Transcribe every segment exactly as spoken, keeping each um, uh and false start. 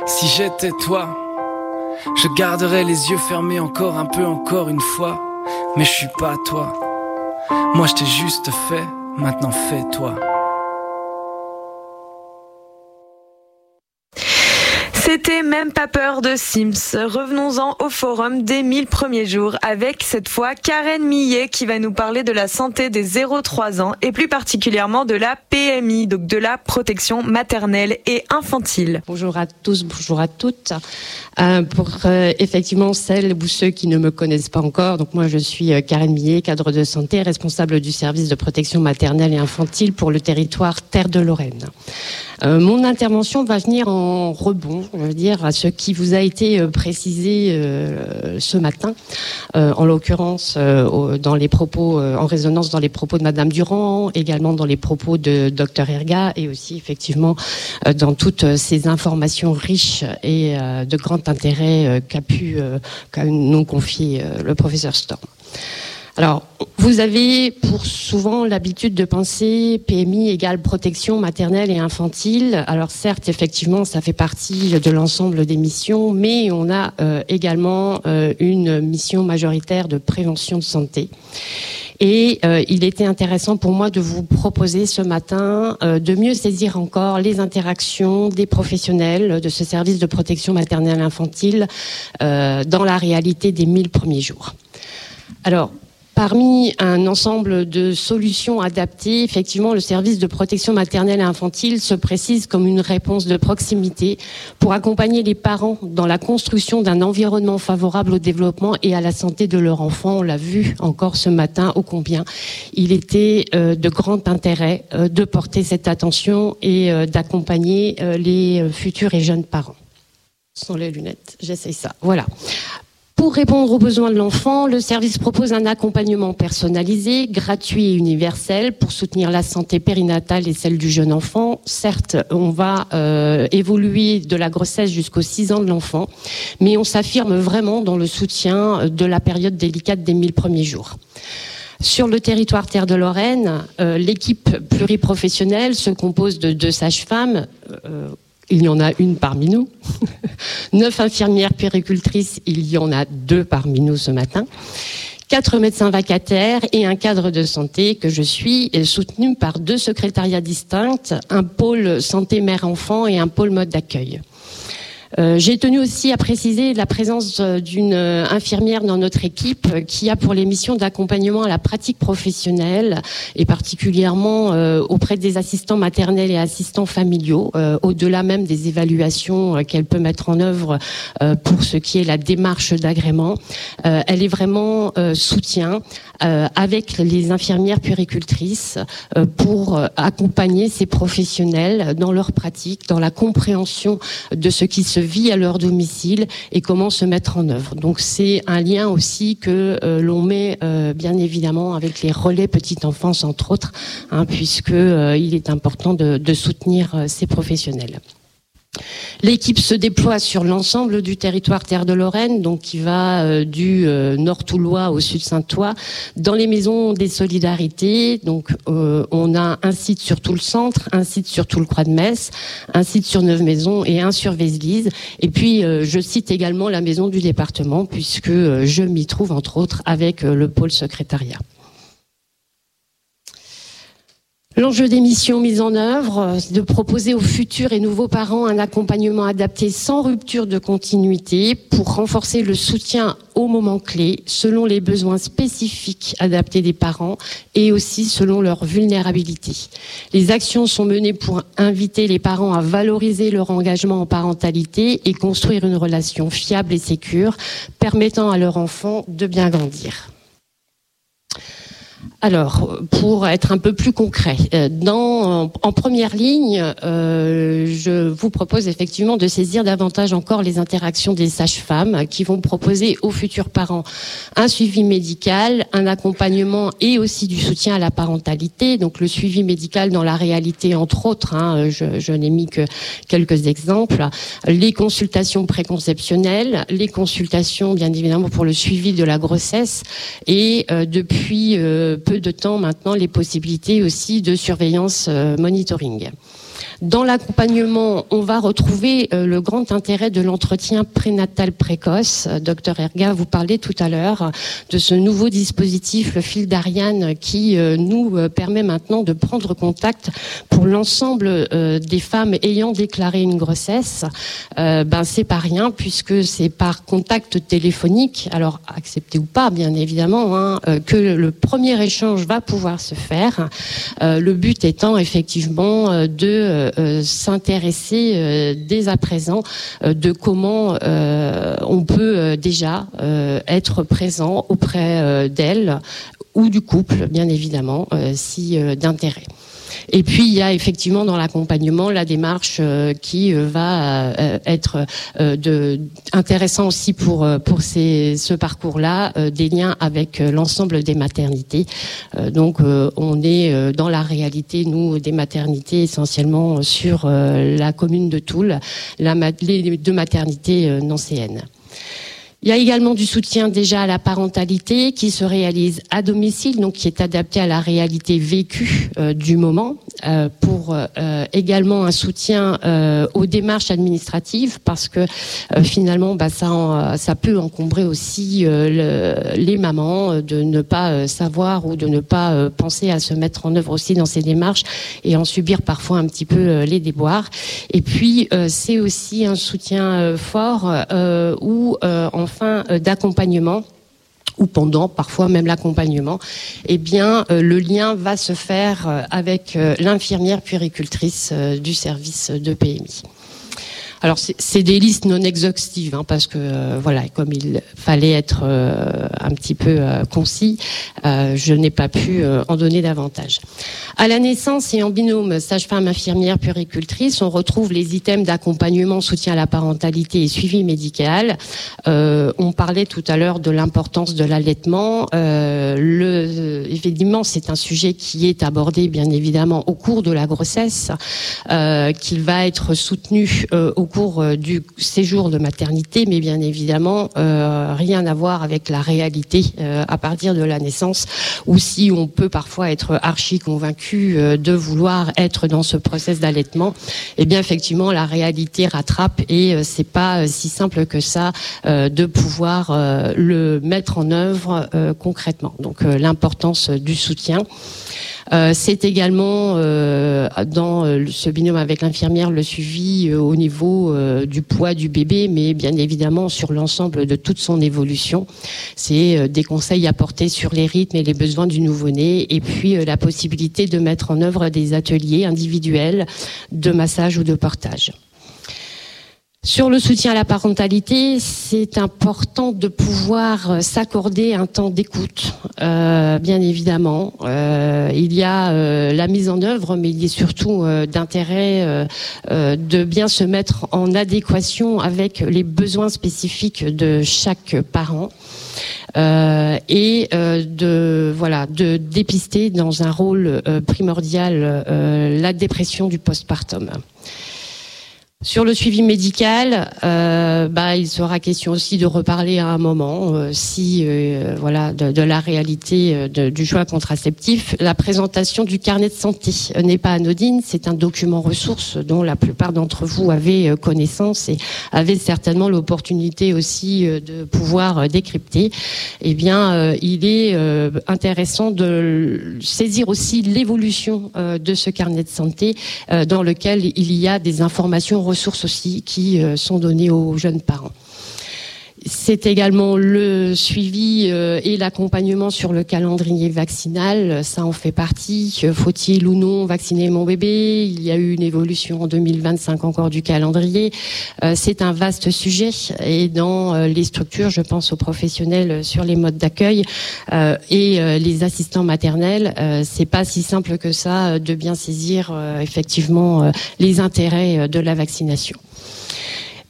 Si j'étais toi, je garderais les yeux fermés encore un peu, encore une fois. Mais je suis pas toi. Moi je t'ai juste fait, maintenant fais-toi. C'était Même pas peur de Sims. Revenons-en au forum des mille premiers jours avec cette fois Karen Millet qui va nous parler de la santé des zéro trois ans et plus particulièrement de la P M I, donc de la protection maternelle et infantile. Bonjour à tous, bonjour à toutes. Euh, pour euh, effectivement celles ou ceux qui ne me connaissent pas encore, donc moi je suis euh, Karen Millet, cadre de santé, responsable du service de protection maternelle et infantile pour le territoire Terre de Lorraine. Euh, mon intervention va venir en rebond, je veux dire, à ce qui vous a été euh, précisé euh, ce matin, euh, en l'occurrence euh, dans les propos, euh, en résonance dans les propos de Madame Durand, également dans les propos de Docteur Erga, et aussi effectivement euh, dans toutes ces informations riches et euh, de grand intérêt euh, qu'a pu euh, qu'a nous confier euh, le professeur Storm. Alors, vous avez pour souvent l'habitude de penser P M I égale protection maternelle et infantile. Alors certes, effectivement, ça fait partie de l'ensemble des missions, mais on a euh, également euh, une mission majoritaire de prévention de santé. Et euh, il était intéressant pour moi de vous proposer ce matin euh, de mieux saisir encore les interactions des professionnels de ce service de protection maternelle et infantile euh, dans la réalité des mille premiers jours. Alors, parmi un ensemble de solutions adaptées, effectivement, le service de protection maternelle et infantile se précise comme une réponse de proximité pour accompagner les parents dans la construction d'un environnement favorable au développement et à la santé de leur enfant. On l'a vu encore ce matin, ô combien il était euh, de grand intérêt euh, de porter cette attention et euh, d'accompagner euh, les futurs et jeunes parents. Sans les lunettes, j'essaye ça. Voilà. Pour répondre aux besoins de l'enfant, le service propose un accompagnement personnalisé, gratuit et universel pour soutenir la santé périnatale et celle du jeune enfant. Certes, on va euh, évoluer de la grossesse jusqu'aux six ans de l'enfant, mais on s'affirme vraiment dans le soutien de la période délicate des mille premiers jours. Sur le territoire Terre de Lorraine, euh, l'équipe pluriprofessionnelle se compose de deux sages-femmes, euh, il y en a une parmi nous. Neuf infirmières puéricultrices, il y en a deux parmi nous ce matin. Quatre médecins vacataires et un cadre de santé que je suis, soutenu par deux secrétariats distincts, un pôle santé mère-enfant et un pôle mode d'accueil. Euh, j'ai tenu aussi à préciser la présence d'une infirmière dans notre équipe qui a pour les missions d'accompagnement à la pratique professionnelle et particulièrement euh, auprès des assistants maternels et assistants familiaux, euh, au-delà même des évaluations euh, qu'elle peut mettre en œuvre euh, pour ce qui est la démarche d'agrément. Euh, elle est vraiment euh, soutien euh, avec les infirmières puéricultrices euh, pour accompagner ces professionnels dans leur pratique, dans la compréhension de ce qui se vit à leur domicile et comment se mettre en œuvre. Donc c'est un lien aussi que euh, l'on met euh, bien évidemment avec les relais petite enfance entre autres, hein, puisque euh, il est important de, de soutenir euh, ces professionnels. L'équipe se déploie sur l'ensemble du territoire Terre de Lorraine, donc qui va euh, du euh, nord Toulois au sud Saint-Ouen, dans les maisons des solidarités. Donc euh, on a un site sur tout le centre, un site sur tout le Croix de Metz, un site sur Neuve-Maisons et un sur Vézelise. Et puis euh, je cite également la maison du département, puisque euh, je m'y trouve entre autres avec euh, le pôle secrétariat. L'enjeu des missions mises en œuvre, c'est de proposer aux futurs et nouveaux parents un accompagnement adapté sans rupture de continuité pour renforcer le soutien aux moments clés selon les besoins spécifiques adaptés des parents et aussi selon leur vulnérabilité. Les actions sont menées pour inviter les parents à valoriser leur engagement en parentalité et construire une relation fiable et sécure permettant à leur enfant de bien grandir. Alors, pour être un peu plus concret, dans, en première ligne, euh, je vous propose effectivement de saisir davantage encore les interactions des sages-femmes qui vont proposer aux futurs parents un suivi médical, un accompagnement et aussi du soutien à la parentalité. Donc le suivi médical dans la réalité, entre autres, hein, je, je n'ai mis que quelques exemples, les consultations préconceptionnelles, les consultations bien évidemment pour le suivi de la grossesse et euh, depuis euh, peu de temps maintenant les possibilités aussi de surveillance euh, monitoring. Dans l'accompagnement, on va retrouver euh, le grand intérêt de l'entretien prénatal précoce. Docteur Erga, vous parlez tout à l'heure de ce nouveau dispositif, le fil d'Ariane, qui euh, nous euh, permet maintenant de prendre contact pour l'ensemble euh, des femmes ayant déclaré une grossesse. Euh, ben c'est pas rien, puisque c'est par contact téléphonique, alors accepté ou pas, bien évidemment, hein, euh, que le premier échange va pouvoir se faire. Euh, le but étant effectivement euh, de euh, Euh, s'intéresser euh, dès à présent euh, de comment euh, on peut euh, déjà euh, être présent auprès euh, d'elle ou du couple, bien évidemment, euh, si euh, d'intérêt. Et puis il y a effectivement dans l'accompagnement la démarche euh, qui euh, va euh, être euh, de, intéressant aussi pour euh, pour ces, ce parcours-là, euh, des liens avec euh, l'ensemble des maternités. Euh, donc euh, on est euh, dans la réalité, nous, des maternités essentiellement sur euh, la commune de Toul, la, les deux maternités euh, nancéennes. Il y a également du soutien déjà à la parentalité qui se réalise à domicile, donc qui est adapté à la réalité vécue euh, du moment, euh, pour euh, également un soutien euh, aux démarches administratives, parce que euh, finalement bah, ça, en, ça peut encombrer aussi euh, le, les mamans de ne pas euh, savoir ou de ne pas euh, penser à se mettre en œuvre aussi dans ces démarches et en subir parfois un petit peu euh, les déboires. Et puis euh, c'est aussi un soutien euh, fort euh, où euh, en fin d'accompagnement ou pendant, parfois même l'accompagnement, eh bien, euh, le lien va se faire euh, avec euh, l'infirmière puéricultrice euh, du service de P M I. Alors c'est des listes non exhaustives, hein, parce que euh, voilà, comme il fallait être euh, un petit peu euh, concis, euh, je n'ai pas pu euh, en donner davantage. À la naissance et en binôme sage-femme, infirmière, puéricultrice, on retrouve les items d'accompagnement, soutien à la parentalité et suivi médical. Euh, on parlait tout à l'heure de l'importance de l'allaitement. Euh, le, évidemment, c'est un sujet qui est abordé bien évidemment au cours de la grossesse, euh, qu'il va être soutenu euh, au Au cours du séjour de maternité, mais bien évidemment euh, rien à voir avec la réalité euh, à partir de la naissance, ou si on peut parfois être archi convaincu euh, de vouloir être dans ce process d'allaitement, eh bien effectivement la réalité rattrape et euh, c'est pas euh, si simple que ça euh, de pouvoir euh, le mettre en œuvre euh, concrètement. Donc euh, l'importance du soutien. Euh, c'est également euh, dans euh, ce binôme avec l'infirmière le suivi euh, au niveau euh, du poids du bébé, mais bien évidemment sur l'ensemble de toute son évolution. C'est euh, des conseils apportés sur les rythmes et les besoins du nouveau-né, et puis euh, la possibilité de mettre en œuvre des ateliers individuels de massage ou de portage. Sur le soutien à la parentalité, c'est important de pouvoir s'accorder un temps d'écoute, euh, bien évidemment. Euh, il y a euh, la mise en œuvre, mais il est surtout euh, d'intérêt euh, euh, de bien se mettre en adéquation avec les besoins spécifiques de chaque parent. Euh, et euh, de voilà de dépister dans un rôle euh, primordial euh, la dépression du postpartum. Sur le suivi médical, euh, bah, il sera question aussi de reparler à un moment, euh, si euh, voilà, de, de la réalité de, du choix contraceptif. La présentation du carnet de santé n'est pas anodine, c'est un document ressource dont la plupart d'entre vous avaient connaissance et avaient certainement l'opportunité aussi de pouvoir décrypter. Eh bien, euh, il est euh, intéressant de saisir aussi l'évolution euh, de ce carnet de santé, euh, dans lequel il y a des informations ressources aussi qui euh, sont données aux jeunes parents. C'est également le suivi euh, et l'accompagnement sur le calendrier vaccinal. Ça en fait partie. Faut-il ou non vacciner mon bébé? Il y a eu une évolution en deux mille vingt-cinq encore du calendrier. Euh, c'est un vaste sujet. Et dans euh, les structures, je pense aux professionnels sur les modes d'accueil euh, et euh, les assistants maternels, euh, c'est pas si simple que ça de bien saisir euh, effectivement euh, les intérêts de la vaccination.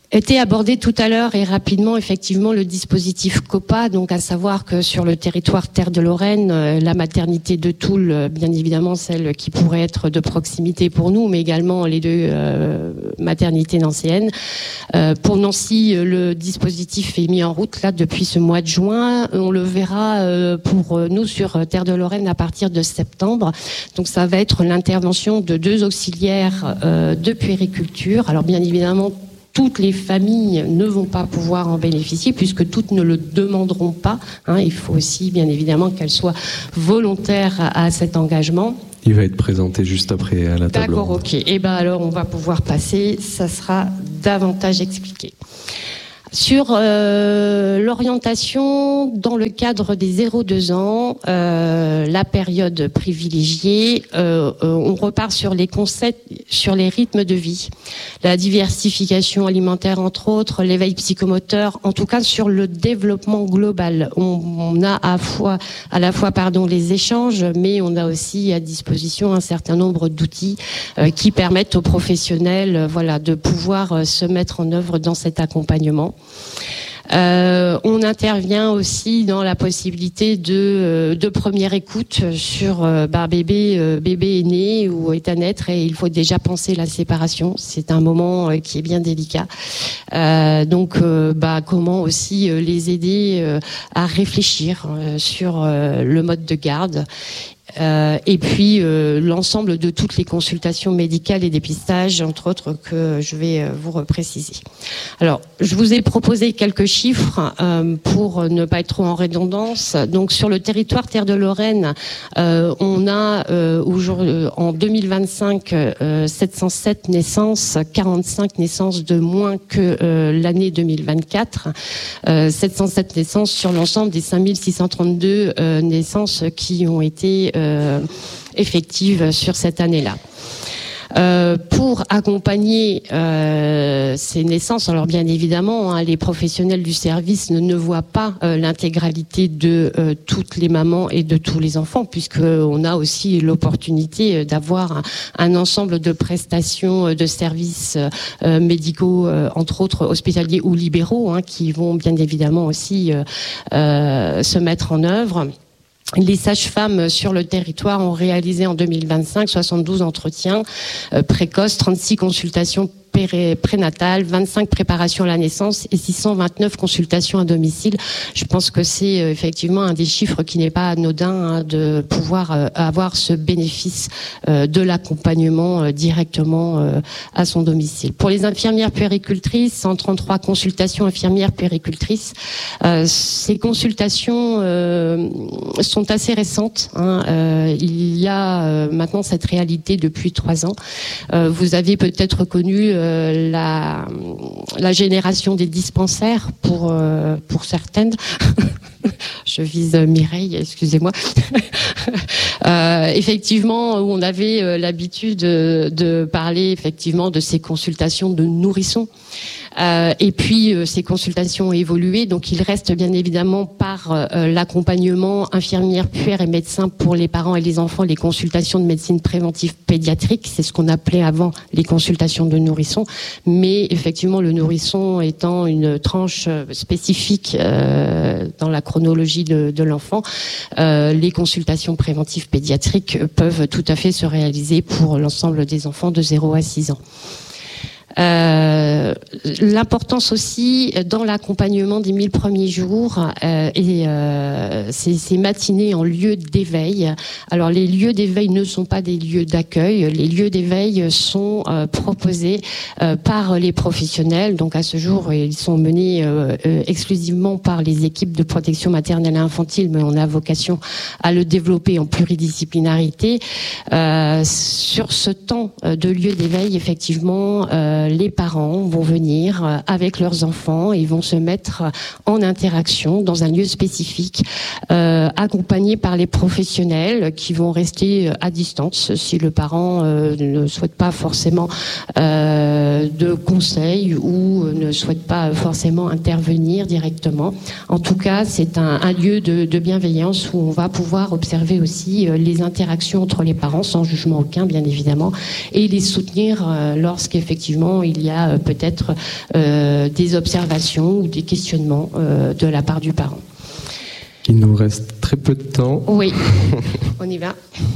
été abordé tout à l'heure et rapidement effectivement le dispositif COPA, donc à savoir que sur le territoire Terre de Lorraine, la maternité de Toul, bien évidemment celle qui pourrait être de proximité pour nous, mais également les deux euh, maternités nancéennes. Euh, pour Nancy, le dispositif est mis en route là depuis ce mois de juin. On le verra euh, pour nous sur Terre de Lorraine à partir de septembre. Donc ça va être l'intervention de deux auxiliaires euh, de puériculture. Alors bien évidemment, toutes les familles ne vont pas pouvoir en bénéficier puisque toutes ne le demanderont pas. Hein. Il faut aussi, bien évidemment, qu'elles soient volontaires à, à cet engagement. Il va être présenté juste après à la table. D'accord, ok. Et ben alors, on va pouvoir passer. Ça sera davantage expliqué. Sur euh, l'orientation dans le cadre des zéro deux ans, euh, la période privilégiée, euh, euh, on repart sur les concepts, sur les rythmes de vie, la diversification alimentaire entre autres, l'éveil psychomoteur, en tout cas sur le développement global. On, on a à, fois, à la fois pardon, les échanges, mais on a aussi à disposition un certain nombre d'outils euh, qui permettent aux professionnels euh, voilà, de pouvoir euh, se mettre en œuvre dans cet accompagnement. Euh, on intervient aussi dans la possibilité de, de première écoute sur euh, bah, bébé, euh, bébé est né ou est à naître et il faut déjà penser la séparation. C'est un moment euh, qui est bien délicat. Euh, donc, euh, bah, comment aussi euh, les aider euh, à réfléchir euh, sur euh, le mode de garde. Euh, et puis euh, l'ensemble de toutes les consultations médicales et dépistages, entre autres, que je vais euh, vous repréciser. Alors, je vous ai proposé quelques chiffres euh, pour ne pas être trop en redondance. Donc, sur le territoire Terre de Lorraine, euh, on a euh, aujourd'hui, en deux mille vingt-cinq euh, sept cent sept naissances, quarante-cinq naissances de moins que euh, l'année deux mille vingt-quatre. Euh, sept cent sept naissances sur l'ensemble des cinq mille six cent trente-deux euh, naissances qui ont été euh, effective sur cette année-là. Euh, pour accompagner euh, ces naissances, alors bien évidemment, hein, les professionnels du service ne, ne voient pas euh, l'intégralité de euh, toutes les mamans et de tous les enfants, puisqu'on a aussi l'opportunité d'avoir un, un ensemble de prestations de services euh, médicaux, euh, entre autres hospitaliers ou libéraux, hein, qui vont bien évidemment aussi euh, euh, se mettre en œuvre. Les sages-femmes sur le territoire ont réalisé en deux mille vingt-cinq soixante-douze entretiens euh, précoces, trente-six consultations prénatales, vingt-cinq préparations à la naissance et six cent vingt-neuf consultations à domicile. Je pense que c'est euh, effectivement un des chiffres qui n'est pas anodin, hein, de pouvoir euh, avoir ce bénéfice euh, de l'accompagnement euh, directement euh, à son domicile. Pour les infirmières puéricultrices, cent trente-trois consultations infirmières puéricultrices. Euh, ces consultations euh, sont assez récentes. Hein. Euh, il y a euh, maintenant cette réalité depuis trois ans. Euh, vous avez peut-être connu euh, La, la génération des dispensaires pour, euh, pour certaines. Je vise Mireille, excusez-moi. euh, effectivement, où on avait euh, l'habitude de, de parler effectivement de ces consultations de nourrissons. Euh, et puis euh, ces consultations ont évolué, donc il reste bien évidemment par euh, l'accompagnement infirmière, puère et médecin pour les parents et les enfants, les consultations de médecine préventive pédiatrique, c'est ce qu'on appelait avant les consultations de nourrissons, mais effectivement le nourrisson étant une tranche spécifique euh, dans la chronologie de, de l'enfant, euh, les consultations préventives pédiatriques peuvent tout à fait se réaliser pour l'ensemble des enfants de zéro à six ans. Euh, l'importance aussi dans l'accompagnement des mille premiers jours euh, et euh, ces, ces matinées en lieu d'éveil. Alors les lieux d'éveil ne sont pas des lieux d'accueil, les lieux d'éveil sont euh, proposés euh, par les professionnels. Donc à ce jour, ils sont menés euh, euh, exclusivement par les équipes de protection maternelle et infantile, mais on a vocation à le développer en pluridisciplinarité. Euh, sur ce temps de lieu d'éveil, effectivement, euh, les parents vont venir avec leurs enfants et vont se mettre en interaction dans un lieu spécifique, euh, accompagnés par les professionnels qui vont rester à distance si le parent euh, ne souhaite pas forcément euh, de conseils ou ne ne souhaitent pas forcément intervenir directement. En tout cas, c'est un, un lieu de, de bienveillance où on va pouvoir observer aussi les interactions entre les parents, sans jugement aucun, bien évidemment, et les soutenir lorsqu'effectivement il y a peut-être euh, des observations ou des questionnements euh, de la part du parent. Il nous reste très peu de temps. Oui, on y va.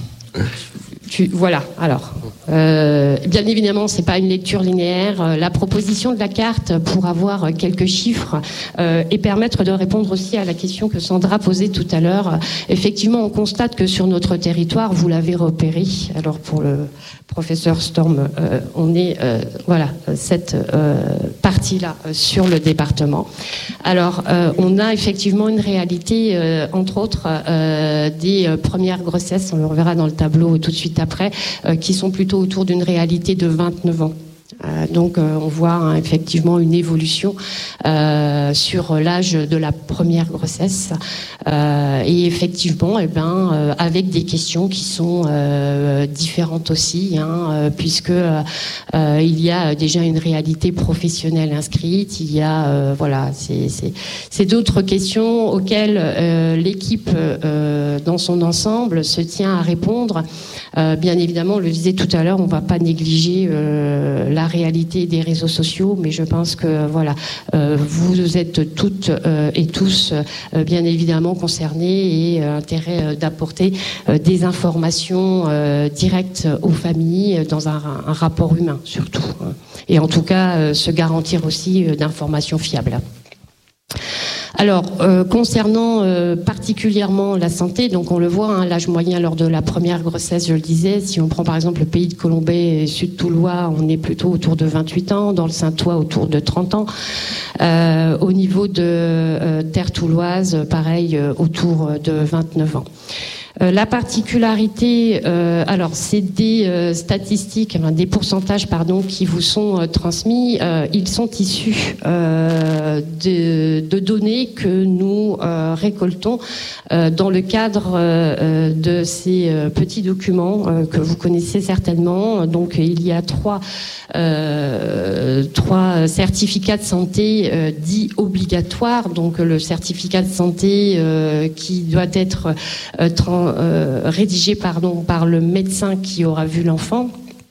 Tu, voilà, alors, euh, bien évidemment, c'est pas une lecture linéaire. La proposition de la carte pour avoir quelques chiffres euh, et permettre de répondre aussi à la question que Sandra posait tout à l'heure. Effectivement, on constate que sur notre territoire, vous l'avez repéré. Alors pour le professeur Storm, euh, on est, euh, voilà, cette euh, partie-là euh, sur le département. Alors, euh, on a effectivement une réalité, euh, entre autres, euh, des euh, premières grossesses, on le reverra dans le tableau tout de suite après, euh, qui sont plutôt autour d'une réalité de vingt-neuf ans. Euh, donc euh, on voit hein, effectivement une évolution euh, sur l'âge de la première grossesse euh, et effectivement eh ben, euh, avec des questions qui sont euh, différentes aussi hein, euh, puisque euh, euh, il y a déjà une réalité professionnelle inscrite, il y a euh, voilà c'est, c'est, c'est d'autres questions auxquelles euh, l'équipe euh, dans son ensemble se tient à répondre. Euh, bien évidemment, on le disait tout à l'heure, on ne va pas négliger euh, la réalité des réseaux sociaux, mais je pense que voilà, euh, vous êtes toutes euh, et tous euh, bien évidemment concernés et euh, intérêt euh, d'apporter euh, des informations euh, directes aux familles dans un, un rapport humain surtout, hein. Et en tout cas euh, se garantir aussi euh, d'informations fiables. Alors, euh, concernant euh, particulièrement la santé, donc on le voit, hein, l'âge moyen lors de la première grossesse, je le disais, si on prend par exemple le pays de Colombey et Sud-Toulois, on est plutôt autour de vingt-huit ans, dans le Saintois autour de trente ans. Euh, au niveau de euh, Terre touloise, pareil, euh, autour de vingt-neuf ans. Euh, la particularité, euh, alors c'est des euh, statistiques, enfin, des pourcentages pardon, qui vous sont euh, transmis. Euh, ils sont issus euh, de, de données que nous euh, récoltons euh, dans le cadre euh, de ces euh, petits documents euh, que vous connaissez certainement. Donc il y a trois, euh, trois certificats de santé euh, dits obligatoires. Donc le certificat de santé euh, qui doit être euh, trans Euh, rédigé pardon, par le médecin qui aura vu l'enfant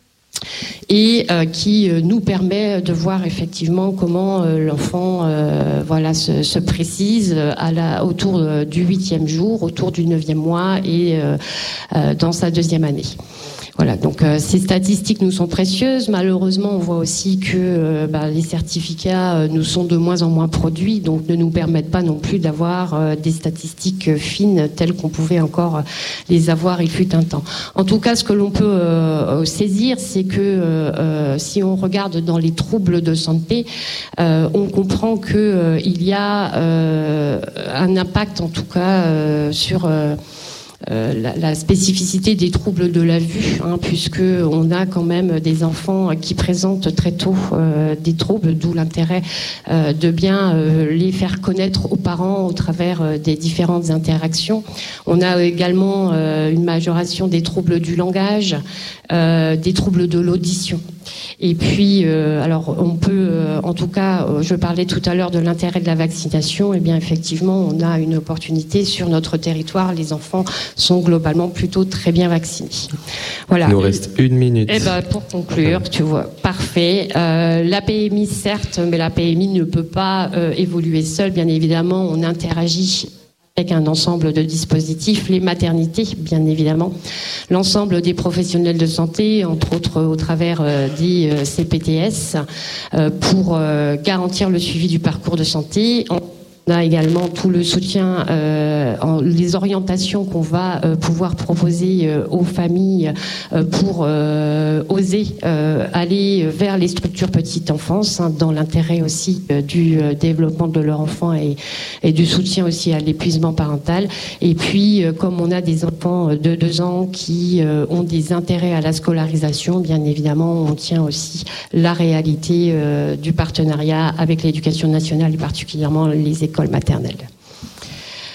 et euh, qui euh, nous permet de voir effectivement comment euh, l'enfant euh, voilà, se, se précise à la, autour euh, du huitième jour, autour du neuvième mois et euh, euh, dans sa deuxième année. Voilà, donc euh, ces statistiques nous sont précieuses. Malheureusement, on voit aussi que euh, bah, les certificats euh, nous sont de moins en moins produits, donc ne nous permettent pas non plus d'avoir euh, des statistiques euh, fines telles qu'on pouvait encore euh, les avoir il fut un temps. En tout cas, ce que l'on peut euh, saisir, c'est que euh, euh, si on regarde dans les troubles de santé, euh, on comprend que euh, il y a euh, un impact, en tout cas, euh, sur euh, Euh, la, la spécificité des troubles de la vue, hein, puisque on a quand même des enfants qui présentent très tôt euh, des troubles, d'où l'intérêt euh, de bien euh, les faire connaître aux parents au travers euh, des différentes interactions. On a également euh, une majoration des troubles du langage, euh, des troubles de l'audition. Et puis, euh, alors, on peut, euh, en tout cas, euh, je parlais tout à l'heure de l'intérêt de la vaccination. Eh bien, effectivement, on a une opportunité sur notre territoire. Les enfants sont globalement plutôt très bien vaccinés. Voilà. Il nous reste une minute. Eh ben, pour conclure, tu vois, parfait. Euh, la P M I, certes, mais la P M I ne peut pas euh, évoluer seule. Bien évidemment, on interagit avec un ensemble de dispositifs, les maternités, bien évidemment, l'ensemble des professionnels de santé, entre autres au travers euh, des euh, C P T S, euh, pour euh, garantir le suivi du parcours de santé. On a également tout le soutien, euh, en, les orientations qu'on va euh, pouvoir proposer euh, aux familles euh, pour euh, oser euh, aller vers les structures petite enfance, hein, dans l'intérêt aussi euh, du euh, développement de leur enfant et, et du soutien aussi à l'épuisement parental. Et puis, euh, comme on a des enfants de deux ans qui euh, ont des intérêts à la scolarisation, bien évidemment, on tient aussi la réalité euh, du partenariat avec l'éducation nationale et particulièrement les écoles maternelle.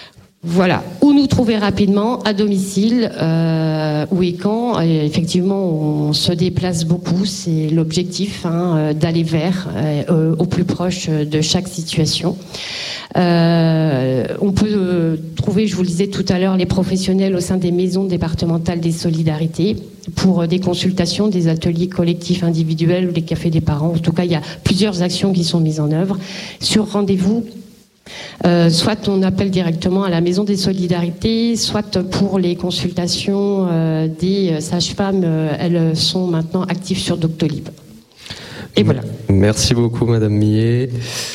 Voilà, où nous trouver rapidement, à domicile, euh, où et quand. Et effectivement, on se déplace beaucoup, c'est l'objectif, hein, d'aller vers, euh, au plus proche de chaque situation. Euh, on peut euh, trouver, je vous le disais tout à l'heure, les professionnels au sein des maisons départementales des solidarités pour euh, des consultations, des ateliers collectifs individuels ou des cafés des parents. En tout cas, il y a plusieurs actions qui sont mises en œuvre. Sur rendez-vous, Euh, soit on appelle directement à la Maison des Solidarités, soit pour les consultations euh, des sages-femmes, euh, elles sont maintenant actives sur Doctolib. Et voilà. Merci beaucoup Madame Millet.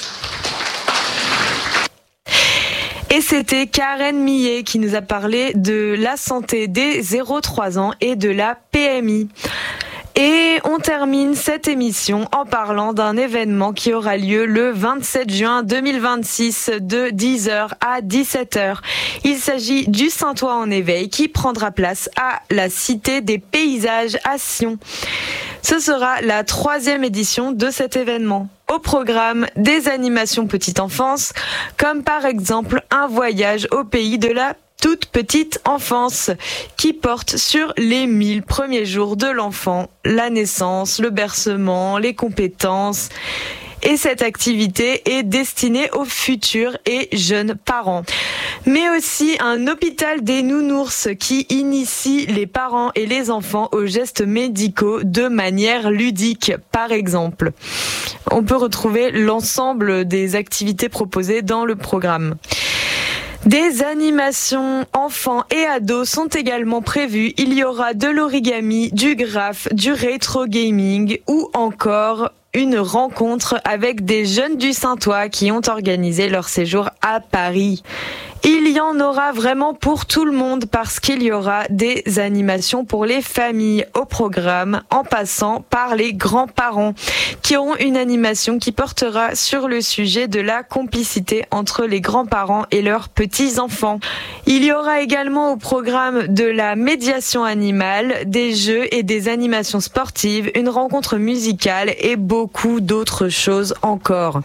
Et c'était Karen Millet qui nous a parlé de la santé des zéro trois ans et de la P M I. Et on termine cette émission en parlant d'un événement qui aura lieu le vingt-sept juin deux mille vingt-six de dix heures à dix-sept heures. Il s'agit du Saintois en éveil qui prendra place à la Cité des Paysages à Sion. Ce sera la troisième édition de cet événement. Au programme, des animations petite enfance, comme par exemple un voyage au pays de la toute petite enfance, qui porte sur les mille premiers jours de l'enfant, la naissance, le bercement, les compétences. Et cette activité est destinée aux futurs et jeunes parents. Mais aussi un hôpital des nounours qui initie les parents et les enfants aux gestes médicaux de manière ludique, par exemple. On peut retrouver l'ensemble des activités proposées dans le programme. Des animations enfants et ados sont également prévues. Il y aura de l'origami, du graphe, du rétro gaming ou encore une rencontre avec des jeunes du Saintois qui ont organisé leur séjour à Paris. Il y en aura vraiment pour tout le monde parce qu'il y aura des animations pour les familles au programme en passant par les grands-parents qui auront une animation qui portera sur le sujet de la complicité entre les grands-parents et leurs petits-enfants. Il y aura également au programme de la médiation animale, des jeux et des animations sportives, une rencontre musicale et beaucoup d'autres choses encore.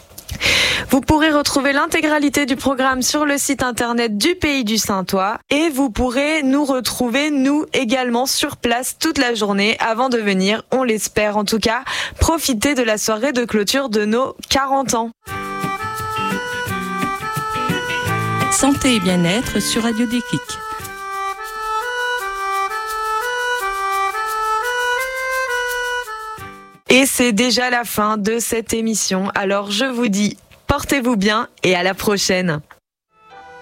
Vous pourrez retrouver l'intégralité du programme sur le site internet du Pays du Saintois et vous pourrez nous retrouver, nous également, sur place toute la journée avant de venir, on l'espère en tout cas, profiter de la soirée de clôture de nos quarante ans. Santé et bien-être sur Radio Déclic. Et c'est déjà la fin de cette émission, alors je vous dis portez-vous bien et à la prochaine.